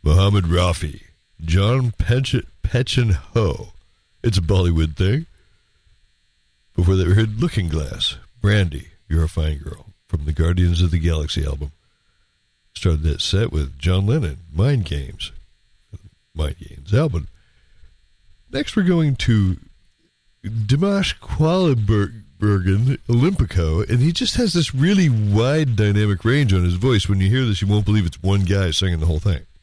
Muhammad Rafi, John Petchen Ho. It's a Bollywood thing. Before that, we heard Looking Glass, Brandy, You're a Fine Girl, from the Guardians of the Galaxy album. Started that set with John Lennon, Mind Games. Mind Games album. Next, we're going to Dimash Qualibergen, Olympico, and he just has this really wide dynamic range on his voice. When you hear this, you won't believe it's one guy singing the whole thing.